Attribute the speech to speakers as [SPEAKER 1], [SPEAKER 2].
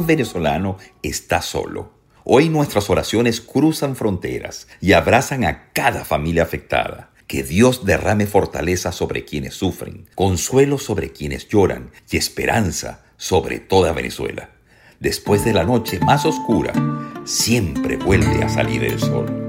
[SPEAKER 1] venezolano está solo. Hoy nuestras oraciones cruzan fronteras y abrazan a cada familia afectada. Que Dios derrame fortaleza sobre quienes sufren, consuelo sobre quienes lloran y esperanza sobre toda Venezuela. Después de la noche más oscura, siempre vuelve a salir el sol.